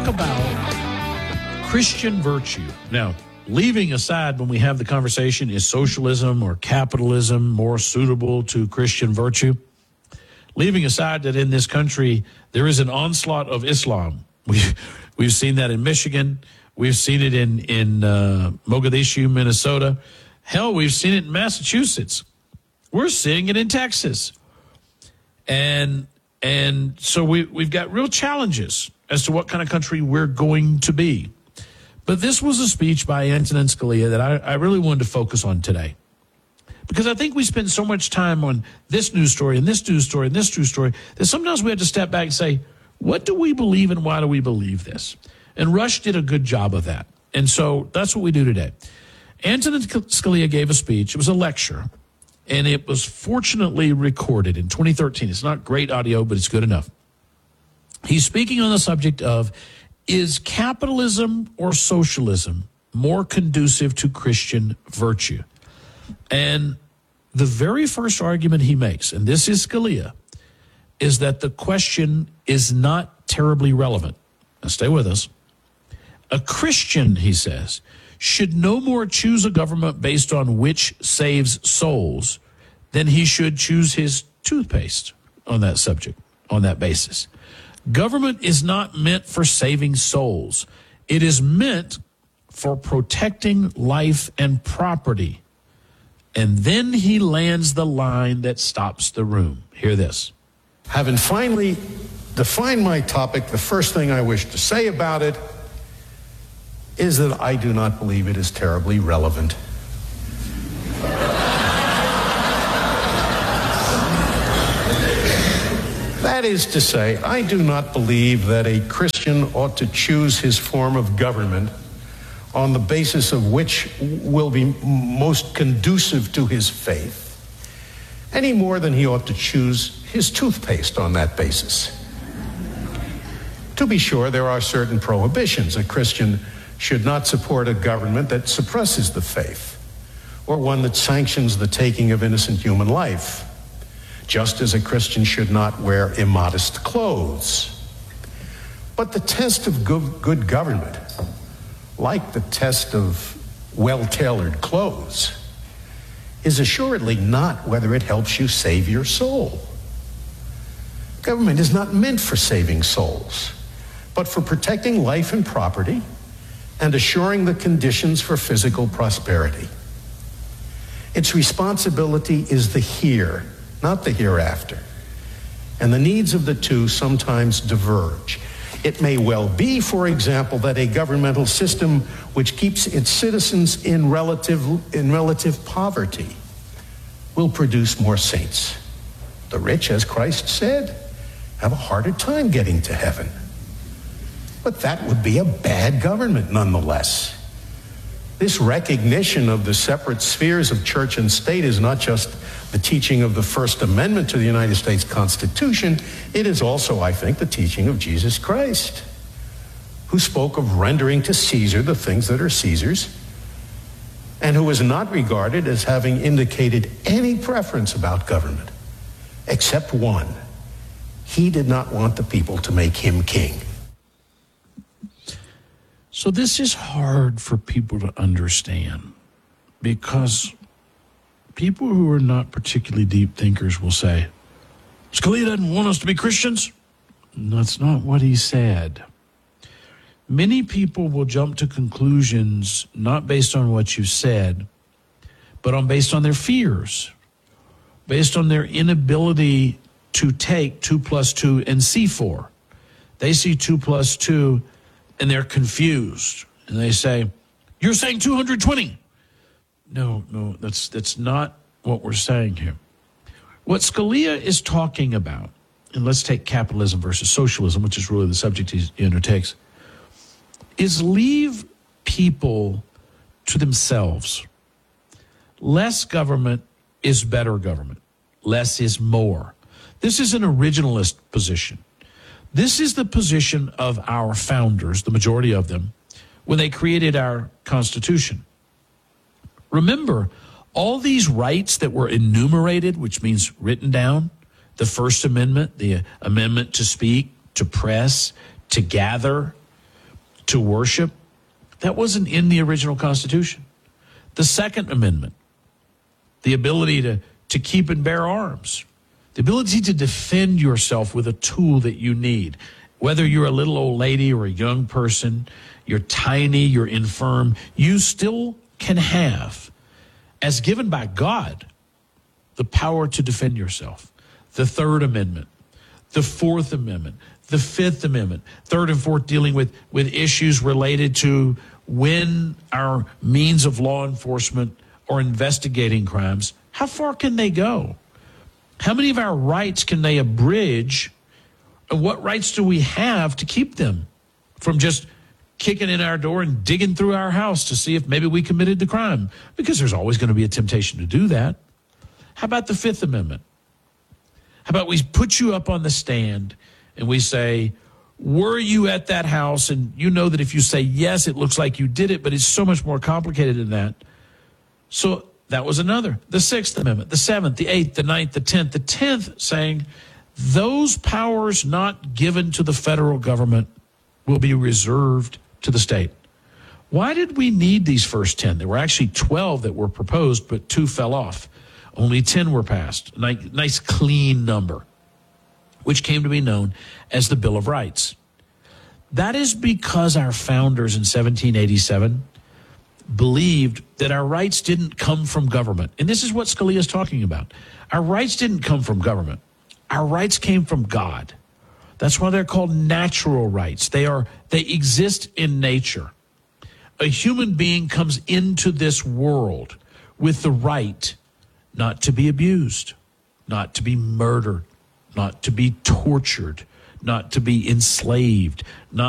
about Christian virtue. Now, leaving aside when we have the conversation, is socialism or capitalism more suitable to Christian virtue? Leaving aside that in this country, there is an onslaught of Islam. We've seen that in Michigan. We've seen it in Mogadishu, Minnesota. Hell, we've seen it in Massachusetts. We're seeing it in Texas. And so we've got real challenges as to what kind of country we're going to be. But this was a speech by Antonin Scalia that I really wanted to focus on today. Because I think we spend so much time on this news story and this news story and this news story that sometimes we have to step back and say, what do we believe and why do we believe this? And Rush did a good job of that. And so that's what we do today. Antonin Scalia gave a speech. It was a lecture. And it was fortunately recorded in 2013. It's not great audio, but it's good enough. He's speaking on the subject of, is capitalism or socialism more conducive to Christian virtue? And the very first argument he makes, and this is Scalia, is that the question is not terribly relevant. Now stay with us. A Christian, he says, should no more choose a government based on which saves souls than he should choose his toothpaste on that subject, on that basis. Government is not meant for saving souls. It is meant for protecting life and property. And then he lands the line that stops the room. Hear this. Having finally defined my topic, the first thing I wish to say about it is that I do not believe it is terribly relevant. That is to say, I do not believe that a Christian ought to choose his form of government on the basis of which will be most conducive to his faith, any more than he ought to choose his toothpaste on that basis. To be sure, there are certain prohibitions. A Christian should not support a government that suppresses the faith or one that sanctions the taking of innocent human life, just as a Christian should not wear immodest clothes. But the test of good government, like the test of well-tailored clothes, is assuredly not whether it helps you save your soul. Government is not meant for saving souls, but for protecting life and property and assuring the conditions for physical prosperity. Its responsibility is the here, not the hereafter. And the needs of the two sometimes diverge. It may well be, for example, that a governmental system which keeps its citizens in relative poverty will produce more saints. The rich, as Christ said, have a harder time getting to heaven. But that would be a bad government nonetheless. This recognition of the separate spheres of church and state is not just the teaching of the First Amendment to the United States Constitution. It is also, I think, the teaching of Jesus Christ, who spoke of rendering to Caesar the things that are Caesar's, and who was not regarded as having indicated any preference about government, except one. He did not want the people to make him king. So this is hard for people to understand because people who are not particularly deep thinkers will say, Scalia doesn't want us to be Christians. That's not what he said. Many people will jump to conclusions not based on what you said, but based on their fears, based on their inability to take 2 plus 2 and see 4. They see 2 plus 2 and they're confused. And they say, you're saying 220. No, that's not what we're saying here. What Scalia is talking about, and let's take capitalism versus socialism, which is really the subject he undertakes, is leave people to themselves. Less government is better government. Less is more. This is an originalist position. This is the position of our founders, the majority of them, when they created our Constitution. Remember, all these rights that were enumerated, which means written down, the First Amendment, the amendment to speak, to press, to gather, to worship, that wasn't in the original Constitution. The Second Amendment, the ability to keep and bear arms, the ability to defend yourself with a tool that you need, whether you're a little old lady or a young person, you're tiny, you're infirm, you still can have, as given by God, the power to defend yourself. The Third Amendment, the Fourth Amendment, the Fifth Amendment, Third and Fourth dealing with issues related to when our means of law enforcement are investigating crimes, how far can they go? How many of our rights can they abridge? And what rights do we have to keep them from just kicking in our door and digging through our house to see if maybe we committed the crime? Because there's always going to be a temptation to do that. How about the Fifth Amendment? How about we put you up on the stand and we say, were you at that house? And you know that if you say yes, it looks like you did it, but it's so much more complicated than that. So that was another. The Sixth Amendment, the Seventh, the Eighth, the Ninth, the Tenth. The 10th saying those powers not given to the federal government will be reserved to the state. Why did we need these first 10? There were actually 12 that were proposed, but 2 fell off. Only 10 were passed. Nice clean number, which came to be known as the Bill of Rights. That is because our founders in 1787 believed that our rights didn't come from government. And this is what Scalia is talking about. Our rights didn't come from government. Our rights came from God. That's why they're called natural rights. They exist in nature. A human being comes into this world with the right not to be abused, not to be murdered, not to be tortured, not to be enslaved, not